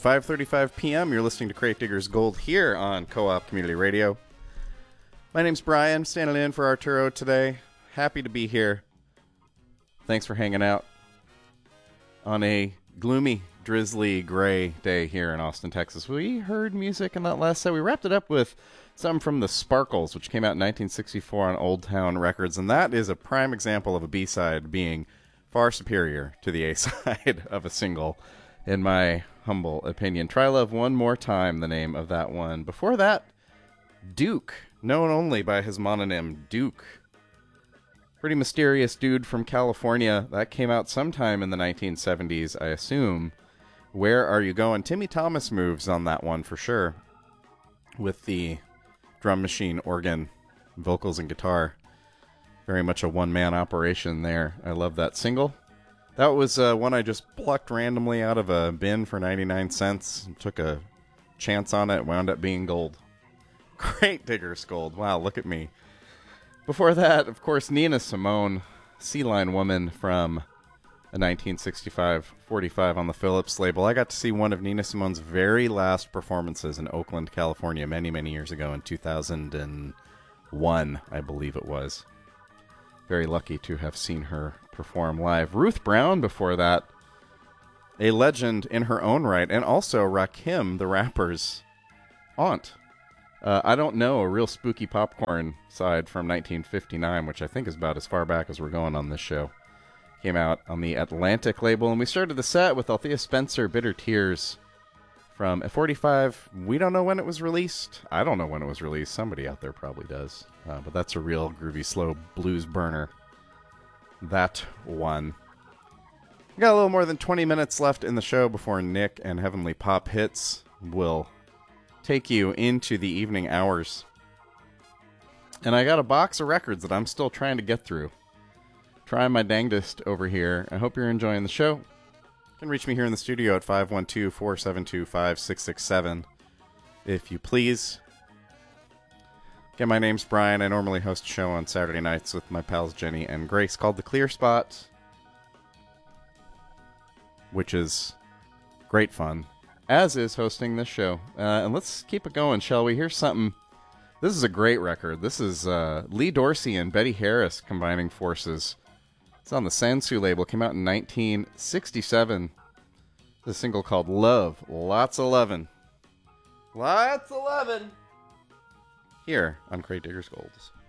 5:35 p.m. You're listening to Crate Diggers Gold here on Co-op Community Radio. My name's Brian, standing in for Arturo today. Happy to be here. Thanks for hanging out on a gloomy, drizzly, gray day here in Austin, Texas. We heard music in that last set. We wrapped it up with some from the Sparkles, which came out in 1964 on Old Town Records, and that is a prime example of a B-side being far superior to the A-side of a single, in my humble opinion. Try Love One More Time, the name of that one. Before that, Duke, known only by his mononym, Duke. Pretty mysterious dude from California. That came out sometime in the 1970s, I assume. Where Are You Going? Timmy Thomas moves on that one for sure, with the drum machine, organ, vocals, and guitar. Very much a one-man operation there. I love that single. That was one I just plucked randomly out of a bin for 99 cents. Took a chance on it. Wound up being gold. Crate Diggers Gold. Wow, look at me. Before that, of course, Nina Simone, Sea Lion Woman from a 1965-45 on the Philips label. I got to see one of Nina Simone's very last performances in Oakland, California, many, many years ago in 2001, I believe it was. Very lucky to have seen her perform live. Ruth Brown before that, a legend in her own right, and also Rakim, the rapper's aunt. I Don't Know, a real spooky popcorn side from 1959, which I think is about as far back as we're going on this show. Came out on the Atlantic label, and we started the set with Althea Spencer, Bitter Tears, from a 45. We don't know when it was released. I don't know when it was released. Somebody out there probably does. But that's a real groovy, slow blues burner. That one. We got a little more than 20 minutes left in the show before Nick and Heavenly Pop Hits will take you into the evening hours. And I got a box of records that I'm still trying to get through. Trying my dangdest over here. I hope you're enjoying the show. You can reach me here in the studio at 512-472-5667 if you please. Again, my name's Brian. I normally host a show on Saturday nights with my pals Jenny and Grace called The Clear Spot, which is great fun, as is hosting this show. And let's keep it going, shall we? Here's something. This is a great record. This is Lee Dorsey and Betty Harris combining forces. It's on the Sansu label. It came out in 1967. It's a single called Love. Lots of lovin'. Lots of lovin'. Here on Crate Diggers Golds.